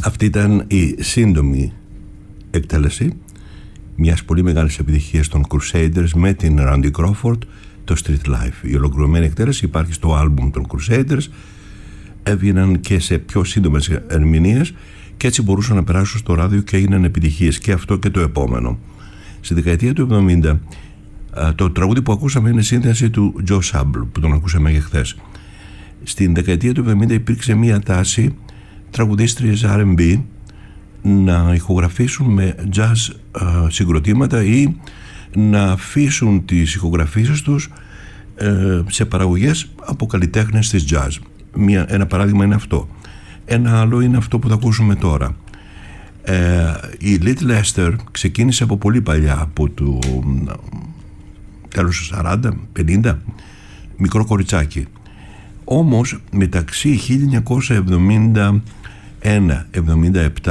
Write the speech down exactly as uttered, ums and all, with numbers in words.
Αυτή ήταν η σύντομη εκτέλεση μιας πολύ μεγάλης επιτυχίας των Crusaders με την Randy Crawford, το Street Life. Η ολοκληρωμένη εκτέλεση υπάρχει στο άλμπουμ των Crusaders, έβγαιναν και σε πιο σύντομες ερμηνείες και έτσι μπορούσαν να περάσουν στο ράδιο και έγιναν επιτυχίες και αυτό και το επόμενο. Στη δεκαετία του εβδομήντα το τραγούδι που ακούσαμε είναι σύνθεση του Joe Sample που τον ακούσαμε και χθες. Στην δεκαετία του εβδομήντα υπήρξε μία τάση τραγουδίστριες αρ εντ μπι να ηχογραφήσουν με jazz uh, συγκροτήματα ή να αφήσουν τις ηχογραφήσεις τους uh, σε παραγωγές από καλλιτέχνες της jazz. Μία, ένα παράδειγμα είναι αυτό. Ένα άλλο είναι αυτό που θα ακούσουμε τώρα. Uh, η Little Esther ξεκίνησε από πολύ παλιά, από το uh, τέλος του σαράντα πενήντα, μικρό κοριτσάκι. Όμως μεταξύ χίλια εννιακόσια εβδομήντα ένα εβδομήντα επτά